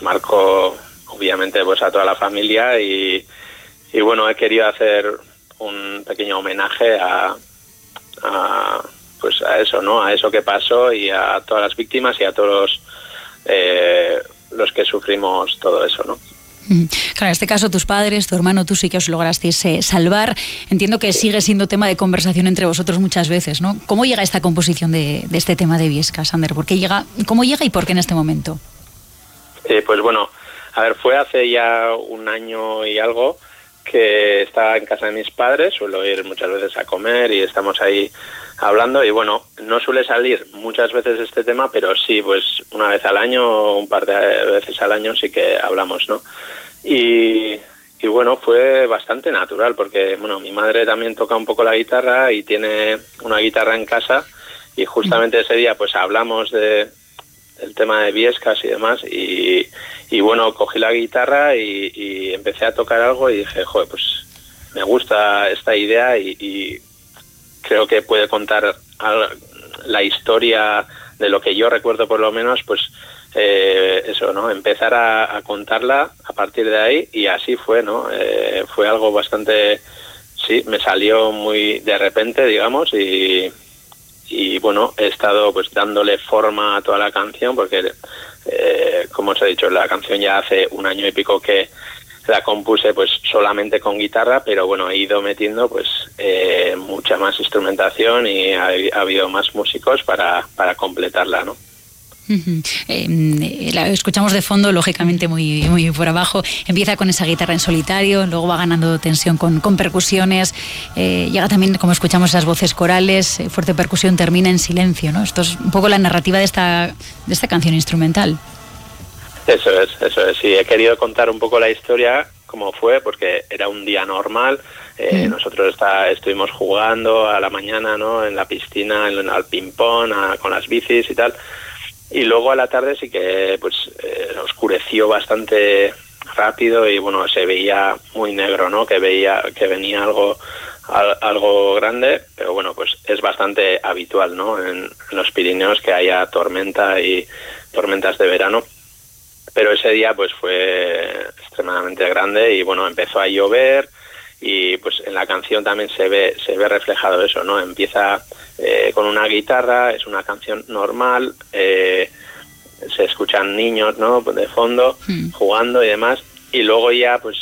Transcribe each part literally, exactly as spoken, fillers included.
marcó obviamente pues a toda la familia y, y bueno, he querido hacer un pequeño homenaje a, a pues a eso, ¿no? A eso que pasó y a todas las víctimas y a todos eh, los que sufrimos todo eso, ¿no? Claro, en este caso tus padres, tu hermano, tú sí que os lograsteis eh, salvar. Entiendo que sigue siendo tema de conversación entre vosotros muchas veces, ¿no? ¿Cómo llega esta composición de, de este tema de Biescas, Ander? ¿Por qué llega, cómo llega y por qué en este momento? Eh, pues bueno, a ver, fue hace ya un año y algo que estaba en casa de mis padres, suelo ir muchas veces a comer y estamos ahí hablando y bueno, no suele salir muchas veces este tema, pero sí, pues una vez al año o un par de veces al año sí que hablamos, ¿no? Y, y bueno, fue bastante natural porque, bueno, mi madre también toca un poco la guitarra y tiene una guitarra en casa y justamente ese día pues hablamos de el tema de Biescas y demás y, y bueno, cogí la guitarra y, y empecé a tocar algo y dije, joder, pues me gusta esta idea y, y creo que puede contar la historia de lo que yo recuerdo por lo menos, pues eh, eso, ¿no? Empezar a, a contarla a partir de ahí y así fue, ¿no? Eh, fue algo bastante, sí, me salió muy de repente, digamos, y y bueno, he estado pues dándole forma a toda la canción porque eh, como os he dicho, la canción ya hace un año y pico que la compuse pues solamente con guitarra, pero bueno, he ido metiendo pues eh, mucha más instrumentación y ha, ha habido más músicos para, para completarla, ¿no? Uh-huh. Eh, la escuchamos de fondo, lógicamente muy, muy por abajo. Empieza con esa guitarra en solitario, luego va ganando tensión con, con percusiones, eh, llega también, como escuchamos, esas voces corales, eh, fuerte percusión, termina en silencio, ¿no? Esto es un poco la narrativa de esta, de esta canción instrumental. Eso es, eso es, sí, he querido contar un poco la historia, cómo fue, porque era un día normal, eh, mm. nosotros está, estuvimos jugando a la mañana, ¿no? En la piscina, en, al ping-pong, a, con las bicis y tal. Y luego a la tarde sí que pues eh, oscureció bastante rápido y bueno, se veía muy negro, ¿no? Que veía que venía algo al, algo grande, pero bueno, pues es bastante habitual, ¿no? En, en los Pirineos que haya tormenta y tormentas de verano. Pero ese día pues fue extremadamente grande y bueno, empezó a llover y pues en la canción también se ve se ve reflejado eso, ¿no? Empieza eh, con una guitarra, es una canción normal, eh, se escuchan niños, ¿no? De fondo, mm. jugando y demás, y luego ya pues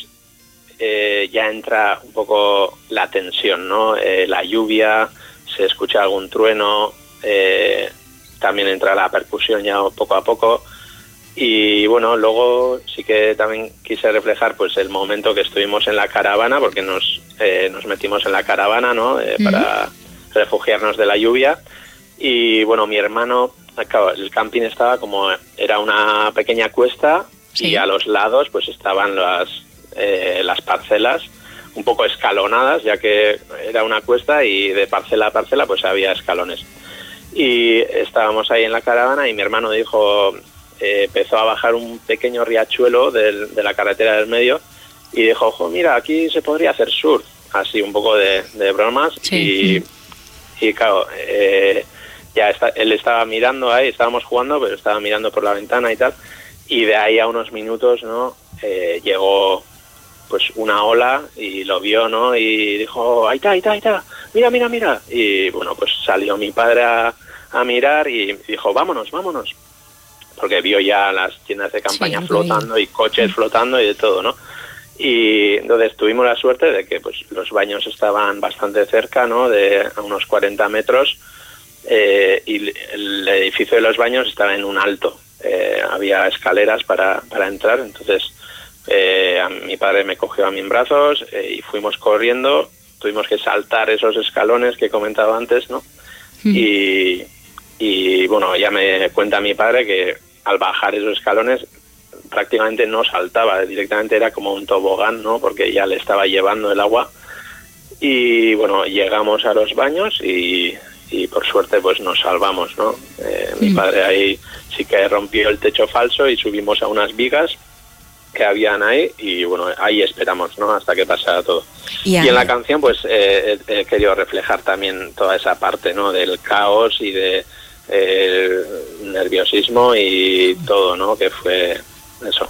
eh, ya entra un poco la tensión, ¿no? Eh, la lluvia, se escucha algún trueno, eh, también entra la percusión ya poco a poco. Y bueno, luego sí que también quise reflejar pues el momento que estuvimos en la caravana, porque nos eh, nos metimos en la caravana, ¿no? Eh, uh-huh. Para refugiarnos de la lluvia. Y bueno, mi hermano, claro, el camping estaba como, era una pequeña cuesta, sí. Y a los lados pues estaban las, eh, las parcelas un poco escalonadas, ya que era una cuesta y de parcela a parcela pues había escalones. Y estábamos ahí en la caravana y mi hermano dijo... Eh, empezó a bajar un pequeño riachuelo de, de la carretera del medio y dijo, ojo, mira, aquí se podría hacer surf, así un poco de, de bromas. Sí. Y, y claro, eh, ya está, él estaba mirando ahí, estábamos jugando, pero estaba mirando por la ventana y tal, y de ahí a unos minutos, ¿no? Eh, llegó pues una ola y lo vio, ¿no? Y dijo, ahí está, ahí está, ahí está, mira, mira, mira. Y bueno, pues salió mi padre a, a mirar y dijo, vámonos, vámonos. Porque vio ya las tiendas de campaña sí, flotando y coches sí. flotando y de todo, ¿no? Y entonces tuvimos la suerte de que pues los baños estaban bastante cerca, ¿no? De a unos cuarenta metros eh, y el edificio de los baños estaba en un alto. Eh, había escaleras para, para entrar, entonces eh, a mi padre me cogió a mí en brazos eh, y fuimos corriendo. Tuvimos que saltar esos escalones que he comentado antes, ¿no? Mm. Y, y bueno, ya me cuenta mi padre que al bajar esos escalones prácticamente no saltaba, directamente era como un tobogán, ¿no? Porque ya le estaba llevando el agua. Y bueno, llegamos a los baños y, y por suerte pues nos salvamos, ¿no? Eh, mi padre ahí sí que rompió el techo falso y subimos a unas vigas que habían ahí y bueno, ahí esperamos, ¿no? Hasta que pasara todo. Yeah. Y en la canción pues eh, he, he querido reflejar también toda esa parte, ¿no? Del caos y de el nerviosismo y todo, ¿no? Que fue eso.